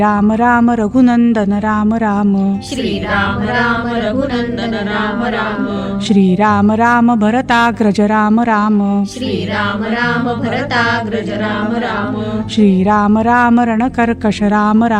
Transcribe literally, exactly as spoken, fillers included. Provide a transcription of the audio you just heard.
Ram Ram Raghunandan Ram Ram Shriram Ram Raghunandan Ram Ram Shriram Ram Bharatagraj Ram Ram Shriram Ram Bharatagraj Ram Ram Shriram Ram रणकर्कश Ram Ram